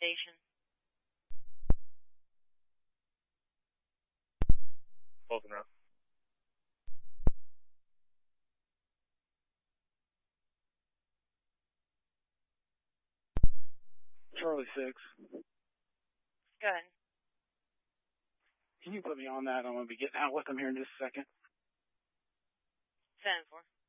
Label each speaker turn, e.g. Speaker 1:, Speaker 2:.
Speaker 1: station.
Speaker 2: Fulton Road.
Speaker 3: Charlie 6.
Speaker 1: Go ahead.
Speaker 3: Can you put me on that? I'm going to be getting out with them here in just a second.
Speaker 1: 7-4.